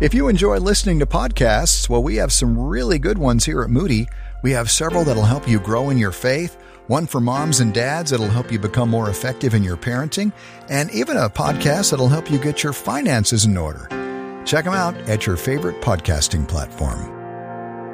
If you enjoy listening to podcasts, well, we have some really good ones here at Moody. We have several that'll help you grow in your faith, one for moms and dads that'll help you become more effective in your parenting, and even a podcast that'll help you get your finances in order. Check them out at your favorite podcasting platform.